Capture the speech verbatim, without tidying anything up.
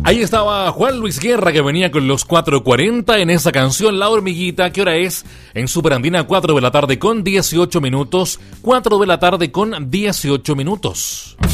Ahí estaba Juan Luis Guerra, que venía con los cuatro cuarenta en esa canción La Hormiguita. ¿Qué hora es? En Superandina, cuatro de la tarde con dieciocho minutos. cuatro de la tarde con dieciocho minutos.